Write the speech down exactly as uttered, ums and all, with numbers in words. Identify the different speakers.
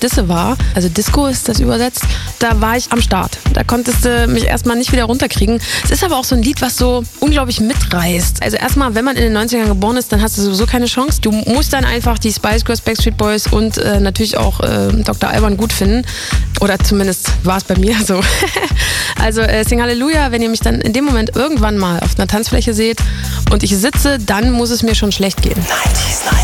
Speaker 1: Disse war, also Disco ist das übersetzt, da war ich am Start. Da konntest du mich erstmal nicht wieder runterkriegen. Es ist aber auch so ein Lied, was so unglaublich mitreißt. Also erstmal, wenn man in den neunzigern geboren ist, dann hast du sowieso keine Chance. Du musst dann einfach die Spice Girls, Backstreet Boys und äh, natürlich auch äh, Doktor Alban gut finden. Oder zumindest war es bei mir so. Also äh, Sing Halleluja, wenn ihr mich dann in dem Moment irgendwann mal auf einer Tanzfläche seht und ich sitze, dann muss es mir schon schlecht gehen.
Speaker 2: neunzig, neunzig